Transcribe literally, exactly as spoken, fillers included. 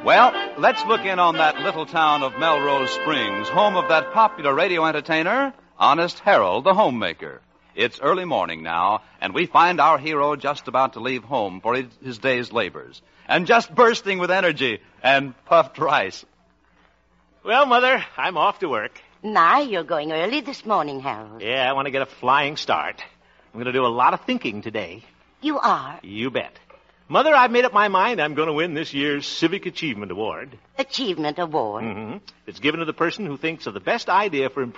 Well, let's look in on that little town of Melrose Springs, home of that popular radio entertainer, Honest Harold, the homemaker. It's early morning now, and we find our hero just about to leave home for his, his day's labors, and just bursting with energy and puffed rice. Well, Mother, I'm off to work. My, you're going early this morning, Harold. Yeah, I want to get a flying start. I'm going to do a lot of thinking today. You are? You bet. Mother, I've made up my mind I'm going to win this year's Civic Achievement Award. Achievement Award? Mm-hmm. It's given to the person who thinks of the best idea for improving